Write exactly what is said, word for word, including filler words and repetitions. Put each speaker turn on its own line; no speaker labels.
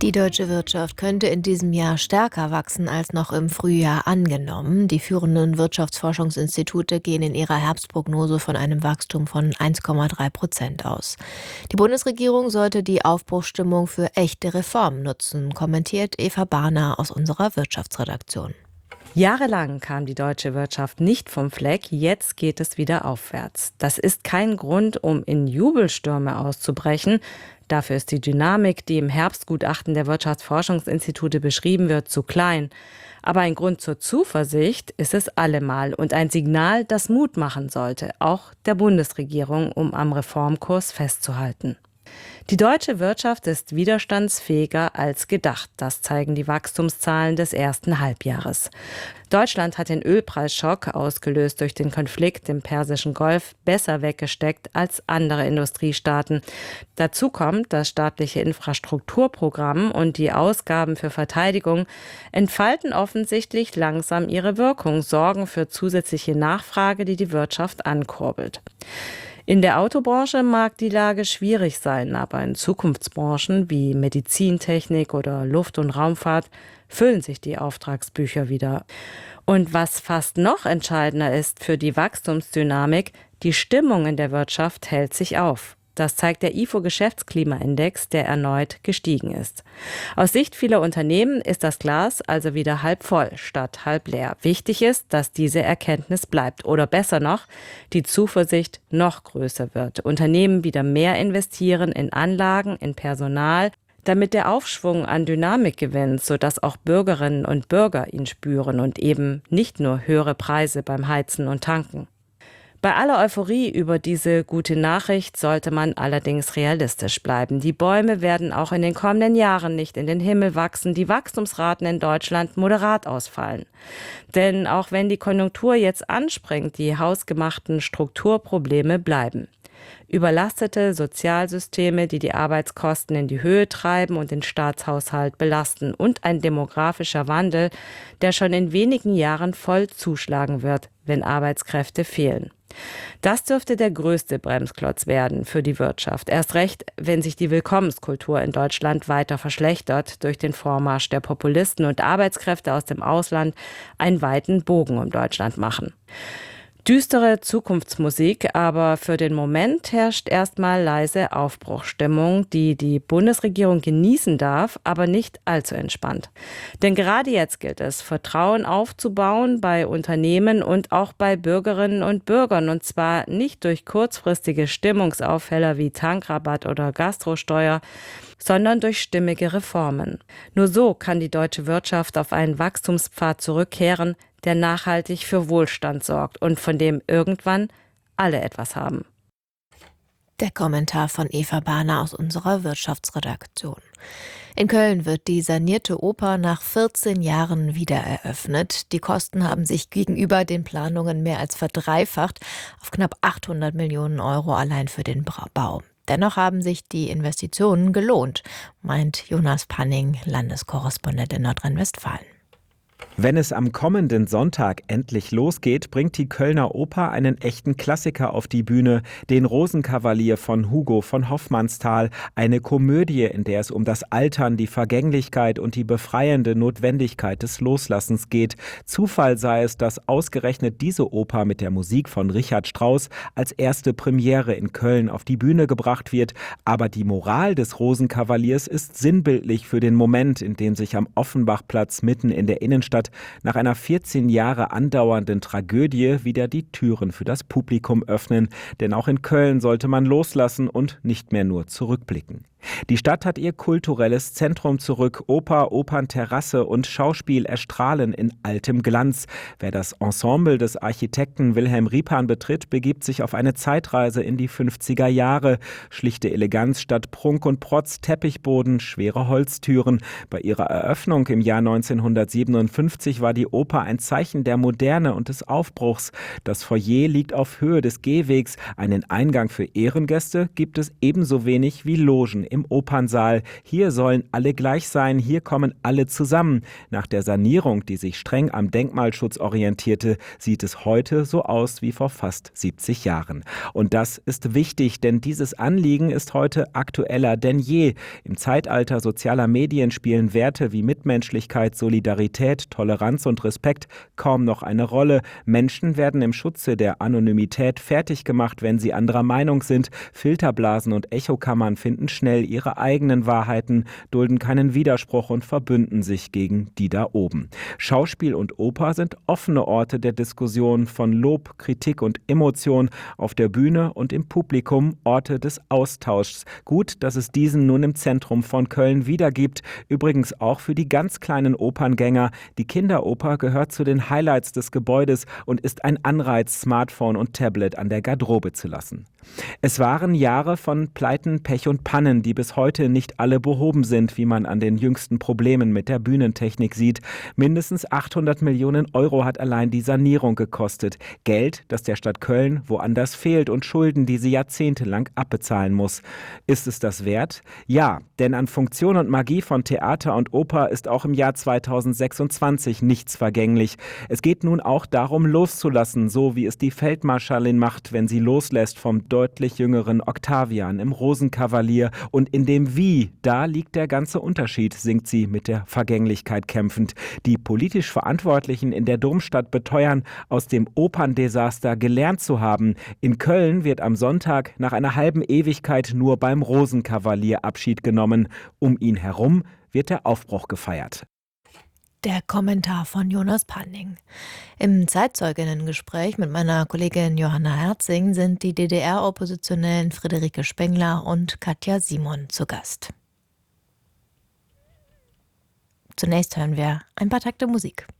Die deutsche Wirtschaft könnte in diesem Jahr stärker wachsen als noch im Frühjahr angenommen. Die führenden Wirtschaftsforschungsinstitute gehen in ihrer Herbstprognose von einem Wachstum von eins Komma drei Prozent aus. Die Bundesregierung sollte die Aufbruchsstimmung für echte Reformen nutzen, kommentiert Eva Barner aus unserer Wirtschaftsredaktion.
Jahrelang kam die deutsche Wirtschaft nicht vom Fleck, jetzt geht es wieder aufwärts. Das ist kein Grund, um in Jubelstürme auszubrechen. Dafür ist die Dynamik, die im Herbstgutachten der Wirtschaftsforschungsinstitute beschrieben wird, zu klein. Aber ein Grund zur Zuversicht ist es allemal und ein Signal, das Mut machen sollte, auch der Bundesregierung, um am Reformkurs festzuhalten. Die deutsche Wirtschaft ist widerstandsfähiger als gedacht. Das zeigen die Wachstumszahlen des ersten Halbjahres. Deutschland hat den Ölpreisschock, ausgelöst durch den Konflikt im Persischen Golf, besser weggesteckt als andere Industriestaaten. Dazu kommt, das staatliche Infrastrukturprogramm und die Ausgaben für Verteidigung entfalten offensichtlich langsam ihre Wirkung, sorgen für zusätzliche Nachfrage, die die Wirtschaft ankurbelt. In der Autobranche mag die Lage schwierig sein, aber in Zukunftsbranchen wie Medizintechnik oder Luft- und Raumfahrt füllen sich die Auftragsbücher wieder. Und was fast noch entscheidender ist für die Wachstumsdynamik, die Stimmung in der Wirtschaft hält sich auf. Das zeigt der I F O-Geschäftsklimaindex, der erneut gestiegen ist. Aus Sicht vieler Unternehmen ist das Glas also wieder halb voll statt halb leer. Wichtig ist, dass diese Erkenntnis bleibt oder besser noch, die Zuversicht noch größer wird. Unternehmen wieder mehr investieren in Anlagen, in Personal, damit der Aufschwung an Dynamik gewinnt, sodass auch Bürgerinnen und Bürger ihn spüren und eben nicht nur höhere Preise beim Heizen und Tanken. Bei aller Euphorie über diese gute Nachricht sollte man allerdings realistisch bleiben. Die Bäume werden auch in den kommenden Jahren nicht in den Himmel wachsen, die Wachstumsraten in Deutschland moderat ausfallen. Denn auch wenn die Konjunktur jetzt anspringt, die hausgemachten Strukturprobleme bleiben. Überlastete Sozialsysteme, die die Arbeitskosten in die Höhe treiben und den Staatshaushalt belasten und ein demografischer Wandel, der schon in wenigen Jahren voll zuschlagen wird, wenn Arbeitskräfte fehlen. Das dürfte der größte Bremsklotz werden für die Wirtschaft. Erst recht, wenn sich die Willkommenskultur in Deutschland weiter verschlechtert durch den Vormarsch der Populisten und Arbeitskräfte aus dem Ausland einen weiten Bogen um Deutschland machen. Düstere Zukunftsmusik, aber für den Moment herrscht erstmal leise Aufbruchsstimmung, die die Bundesregierung genießen darf, aber nicht allzu entspannt. Denn gerade jetzt gilt es, Vertrauen aufzubauen bei Unternehmen und auch bei Bürgerinnen und Bürgern, und zwar nicht durch kurzfristige Stimmungsaufheller wie Tankrabatt oder Gastrosteuer, sondern durch stimmige Reformen. Nur so kann die deutsche Wirtschaft auf einen Wachstumspfad zurückkehren, der nachhaltig für Wohlstand sorgt und von dem irgendwann alle etwas haben.
Der Kommentar von Eva Barner aus unserer Wirtschaftsredaktion. In Köln wird die sanierte Oper nach vierzehn Jahren wieder eröffnet. Die Kosten haben sich gegenüber den Planungen mehr als verdreifacht auf knapp achthundert Millionen Euro allein für den Bau. Dennoch haben sich die Investitionen gelohnt, meint Jonas Panning, Landeskorrespondent in Nordrhein-Westfalen.
Wenn es am kommenden Sonntag endlich losgeht, bringt die Kölner Oper einen echten Klassiker auf die Bühne, den Rosenkavalier von Hugo von Hofmannsthal, eine Komödie, in der es um das Altern, die Vergänglichkeit und die befreiende Notwendigkeit des Loslassens geht. Zufall sei es, dass ausgerechnet diese Oper mit der Musik von Richard Strauss als erste Premiere in Köln auf die Bühne gebracht wird, aber die Moral des Rosenkavaliers ist sinnbildlich für den Moment, in dem sich am Offenbachplatz mitten in der Innenstadt nach einer vierzehn Jahre andauernden Tragödie wieder die Türen für das Publikum öffnen. Denn auch in Köln sollte man loslassen und nicht mehr nur zurückblicken. Die Stadt hat ihr kulturelles Zentrum zurück. Oper, Opernterrasse und Schauspiel erstrahlen in altem Glanz. Wer das Ensemble des Architekten Wilhelm Riepan betritt, begibt sich auf eine Zeitreise in die fünfziger Jahre. Schlichte Eleganz statt Prunk und Protz, Teppichboden, schwere Holztüren. Bei ihrer Eröffnung im Jahr neunzehnhundertsiebenundfünfzig war die Oper ein Zeichen der Moderne und des Aufbruchs. Das Foyer liegt auf Höhe des Gehwegs. Einen Eingang für Ehrengäste gibt es ebenso wenig wie Logen im Opernsaal. Hier sollen alle gleich sein, hier kommen alle zusammen. Nach der Sanierung, die sich streng am Denkmalschutz orientierte, sieht es heute so aus wie vor fast siebzig Jahren. Und das ist wichtig, denn dieses Anliegen ist heute aktueller denn je. Im Zeitalter sozialer Medien spielen Werte wie Mitmenschlichkeit, Solidarität, Toleranz und Respekt kaum noch eine Rolle. Menschen werden im Schutze der Anonymität fertig gemacht, wenn sie anderer Meinung sind. Filterblasen und Echokammern finden schnell ihre eigenen Wahrheiten, dulden keinen Widerspruch und verbünden sich gegen die da oben. Schauspiel und Oper sind offene Orte der Diskussion, von Lob, Kritik und Emotion, auf der Bühne und im Publikum Orte des Austauschs. Gut, dass es diesen nun im Zentrum von Köln wieder gibt. Übrigens auch für die ganz kleinen Operngänger. Die Kinderoper gehört zu den Highlights des Gebäudes und ist ein Anreiz, Smartphone und Tablet an der Garderobe zu lassen. Es waren Jahre von Pleiten, Pech und Pannen, die bis heute nicht alle behoben sind, wie man an den jüngsten Problemen mit der Bühnentechnik sieht. Mindestens achthundert Millionen Euro hat allein die Sanierung gekostet. Geld, das der Stadt Köln woanders fehlt und Schulden, die sie jahrzehntelang abbezahlen muss. Ist es das wert? Ja, denn an Funktion und Magie von Theater und Oper ist auch im Jahr zweitausendsechsundzwanzig nichts vergänglich. Es geht nun auch darum, loszulassen, so wie es die Feldmarschallin macht, wenn sie loslässt vom deutlich jüngeren Octavian im Rosenkavalier. Und in dem Wie, da liegt der ganze Unterschied, singt sie mit der Vergänglichkeit kämpfend. Die politisch Verantwortlichen in der Domstadt beteuern, aus dem Operndesaster gelernt zu haben. In Köln wird am Sonntag nach einer halben Ewigkeit nur beim Rosenkavalier Abschied genommen. Um ihn herum wird der Aufbruch gefeiert.
Der Kommentar von Jonas Panning. Im Zeitzeuginnengespräch mit meiner Kollegin Johanna Herzing sind die D D R-Oppositionellen Friederike Spengler und Katja Simon zu Gast. Zunächst hören wir ein paar Takte Musik.